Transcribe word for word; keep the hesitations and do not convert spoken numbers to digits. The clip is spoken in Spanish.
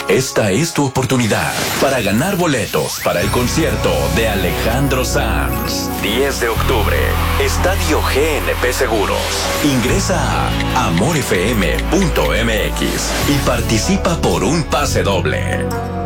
Esta es tu oportunidad para ganar boletos para el concierto de Alejandro Sanz. diez de octubre, Estadio G N P Seguros. Ingresa a amor f m punto m x y participa por un pase doble.